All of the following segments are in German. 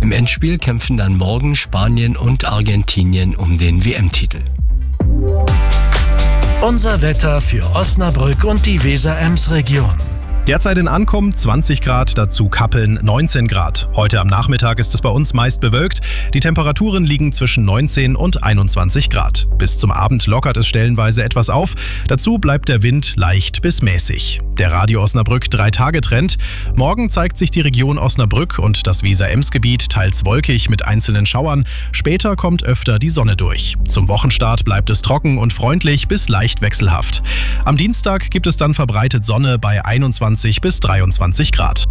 Im Endspiel kämpfen dann morgen Spanien und Argentinien um den WM-Titel. Unser Wetter für Osnabrück und die Weser-Ems-Region. Derzeit in Ankommen 20 Grad, dazu Kappeln 19 Grad. Heute am Nachmittag ist es bei uns meist bewölkt. Die Temperaturen liegen zwischen 19 und 21 Grad. Bis zum Abend lockert es stellenweise etwas auf. Dazu bleibt der Wind leicht bis mäßig. Der Radio Osnabrück 3-Tage-Trend. Morgen zeigt sich die Region Osnabrück und das Weser-Ems-Gebiet teils wolkig mit einzelnen Schauern. Später kommt öfter die Sonne durch. Zum Wochenstart bleibt es trocken und freundlich bis leicht wechselhaft. Am Dienstag gibt es dann verbreitet Sonne bei 21 bis 23 Grad.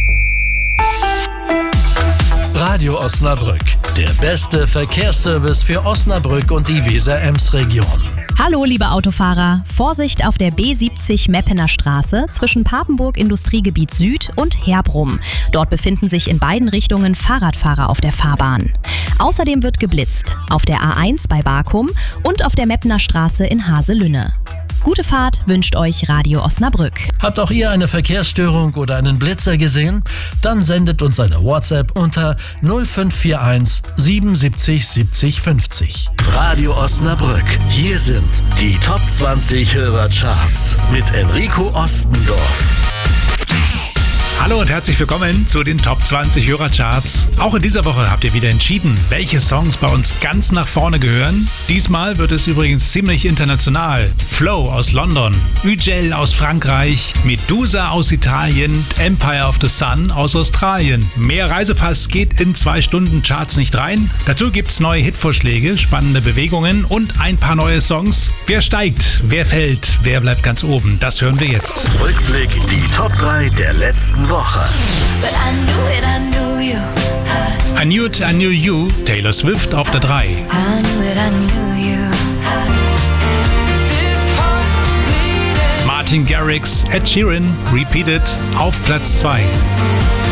Radio Osnabrück, der beste Verkehrsservice für Osnabrück und die Weser-Ems-Region. Hallo liebe Autofahrer, Vorsicht auf der B70 Meppener Straße zwischen Papenburg Industriegebiet Süd und Herbrum. Dort befinden sich in beiden Richtungen Fahrradfahrer auf der Fahrbahn. Außerdem wird geblitzt auf der A1 bei Barkum und auf der Meppener Straße in Haselünne. Gute Fahrt wünscht euch Radio Osnabrück. Habt auch ihr eine Verkehrsstörung oder einen Blitzer gesehen? Dann sendet uns eine WhatsApp unter 0541 77 70 50. Radio Osnabrück. Hier sind die Top 20 Hörercharts mit Enrico Ostendorf. Hallo und herzlich willkommen zu den Top 20 Hörercharts. Auch in dieser Woche habt ihr wieder entschieden, welche Songs bei uns ganz nach vorne gehören. Diesmal wird es übrigens ziemlich international. Flow aus London, Ugel aus Frankreich, Medusa aus Italien, Empire of the Sun aus Australien. Mehr Reisepass geht in 2 Stunden Charts nicht rein. Dazu gibt's neue Hitvorschläge, spannende Bewegungen und ein paar neue Songs. Wer steigt, wer fällt, wer bleibt ganz oben? Das hören wir jetzt. Rückblick die Top 3 der letzten Woche. But I knew it, I knew you. I Knew It, I Knew You, Taylor Swift auf der 3. I knew it, I knew you. Martin Garrix, Ed Sheeran, Repeated auf Platz 2.